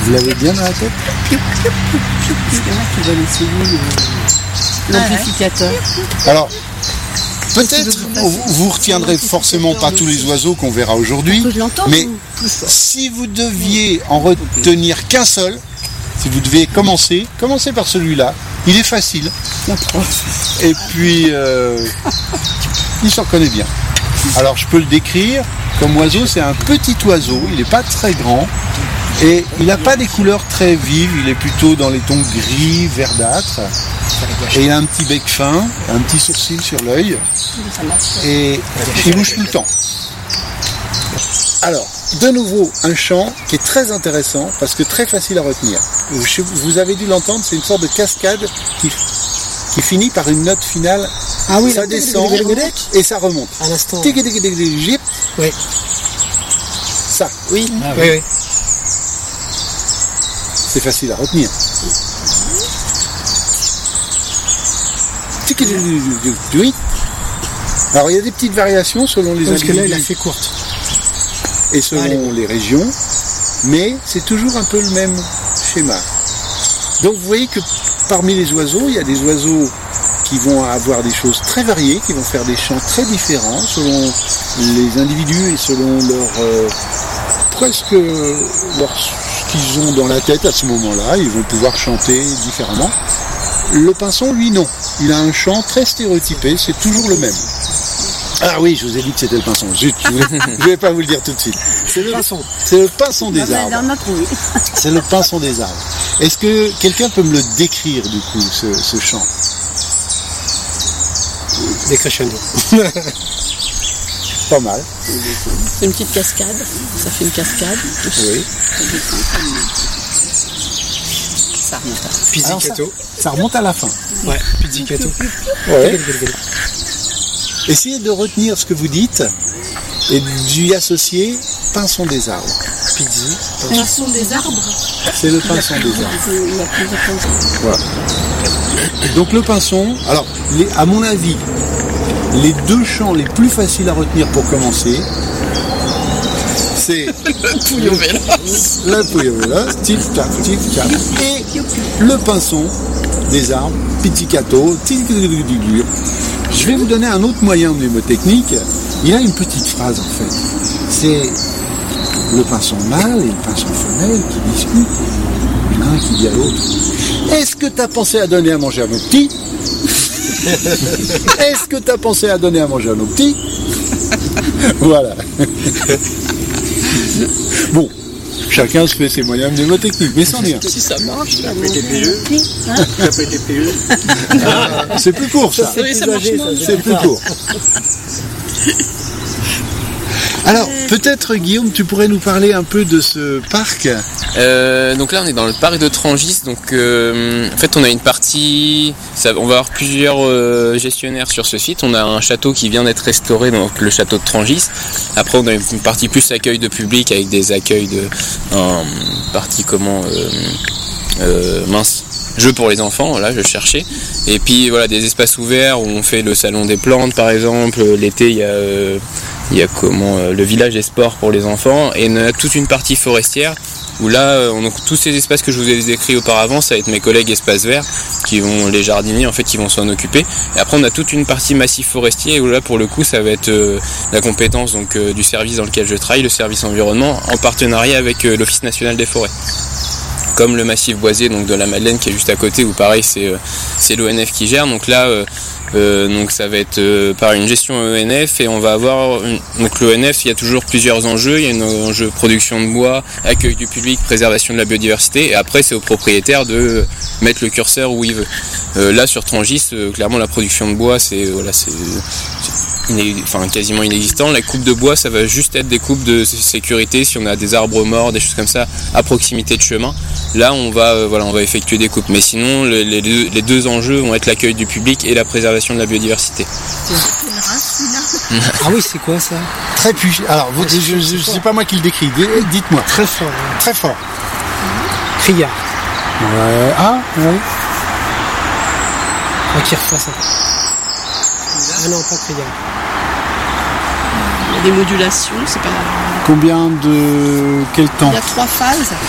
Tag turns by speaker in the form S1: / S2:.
S1: Vous l'avez bien dans la tête?
S2: Il y en a qui veulent essayer l'amplificateur.
S1: Alors, peut-être vous retiendrez forcément pas tous les oiseaux qu'on verra aujourd'hui, mais si vous deviez en retenir qu'un seul, si vous deviez commencer par celui-là. Il est facile. Et puis, il s'en connaît bien. Alors, je peux le décrire comme oiseau. C'est un petit oiseau. Il n'est pas très grand. Et il n'a pas des couleurs très vives. Il est plutôt dans les tons gris, verdâtres. Et il a un petit bec fin, un petit sourcil sur l'œil. Et il bouge tout le temps. Alors, de nouveau, un chant qui est très intéressant parce que très facile à retenir. Vous avez dû l'entendre, c'est une sorte de cascade qui finit par une note finale.
S3: Ah oui,
S1: ça descend et ça remonte.
S3: À l'instant.
S1: Oui. Ça.
S3: Oui.
S2: Ah,
S3: oui. Oui.
S1: C'est facile à retenir. Oui. Alors il y a des petites variations selon les
S3: parce
S1: individus.
S3: que là, il a fait courte.
S1: Et selon les régions, mais c'est toujours un peu le même schéma. Donc vous voyez que parmi les oiseaux, il y a des oiseaux qui vont avoir des choses très variées, qui vont faire des chants très différents selon les individus et selon ce qu'ils ont dans la tête à ce moment-là. Ils vont pouvoir chanter différemment. Le pinson, lui, non. Il a un chant très stéréotypé, c'est toujours le même. Ah oui, je vous ai dit que c'était le pinson. Zut, je ne vais pas vous le dire tout de suite. C'est le pinson des arbres. C'est le pinson des arbres. Est-ce que quelqu'un peut me le décrire, du coup, ce chant?
S3: Des crescendo.
S1: Pas mal.
S2: C'est une petite cascade. Ça fait une cascade.
S1: Oui.
S2: Ça remonte à...
S3: Pizzicato.
S1: Ça remonte à la fin.
S3: Ouais, pizzicato.
S1: Ouais. Essayez de retenir ce que vous dites et d'y associer pinson des arbres.
S3: Pizzi.
S2: Pinson des arbres.
S1: C'est le pinson des arbres.
S2: Il y a plusieurs pinsons.
S1: Voilà. Donc le pinson, alors à mon avis, les deux chants les plus faciles à retenir pour commencer, c'est le Puyovelas, tic-tac, tic-tac, et le pinson des arbres, pizzicato, tic-tac-tic-tac. Je vais vous donner un autre moyen mnémotechnique. Il a une petite phrase en fait. C'est le pinson mâle et le pinson femelle qui discutent. L'un qui dit à l'autre: est-ce que tu as pensé à donner à manger à nos petits? Est-ce que tu as pensé à donner à manger à nos petits? Voilà. Bon, chacun se fait ses moyens mnémotechniques, mais sans dire.
S2: Si ça marche,
S3: Ça peut être PE. Ça peut être PE.
S1: C'est plus court ça.
S2: ça marche moins.
S1: C'est plus court. Alors, peut-être Guillaume, tu pourrais nous parler un peu de ce parc.
S4: Donc là on est dans le parc de Trangis, donc en fait on a une partie, on va avoir plusieurs gestionnaires sur ce site. On a un château qui vient d'être restauré, donc le château de Trangis. Après on a une partie plus accueil de public avec des accueils de partie jeux pour les enfants, voilà, je cherchais. Et puis voilà, des espaces ouverts où on fait le salon des plantes par exemple. L'été il y a le village des sports pour les enfants, et on a toute une partie forestière où là, tous ces espaces que je vous ai décrits auparavant, ça va être mes collègues espaces verts, les jardiniers en fait, qui vont s'en occuper. Et après, on a toute une partie massif forestier où là, pour le coup, ça va être la compétence du service dans lequel je travaille, le service environnement, en partenariat avec l'Office national des forêts. Comme le massif boisier donc de la Madeleine qui est juste à côté, où pareil, c'est l'ONF qui gère. Donc là, donc ça va être par une gestion ONF, et on va avoir donc l'ONF, il y a toujours plusieurs enjeux. Il y a un enjeu production de bois, accueil du public, préservation de la biodiversité, et après c'est au propriétaire de mettre le curseur où il veut. Là sur Trangis, clairement la production de bois c'est quasiment inexistant. La coupe de bois, ça va juste être des coupes de sécurité si on a des arbres morts, des choses comme ça à proximité de chemin. Là on va effectuer des coupes, mais sinon les deux enjeux vont être l'accueil du public et la préservation de la biodiversité.
S3: Ah oui, c'est quoi ça?
S1: Très puissant. Alors, c'est pas moi qui le décris. Dites-moi.
S3: Très fort. Ouais.
S1: Très fort.
S3: Criard.
S1: Ouais. Ah, oui.
S3: Qui reçoit ça? Ah non, pas criard.
S2: Il y a des modulations, c'est pas...
S1: Quel temps?
S2: Il y a 3 phases.